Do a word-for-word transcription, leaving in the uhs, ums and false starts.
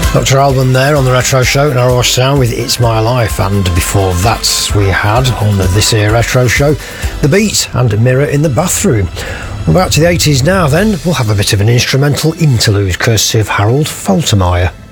Doctor Alban there on the Retro Show, Narrow Sound with It's My Life, and before that we had on the This Here Retro Show The Beat and Mirror in the Bathroom. We're back to the eighties now then. We'll have a bit of an instrumental interlude courtesy of Harold Faltermeyer.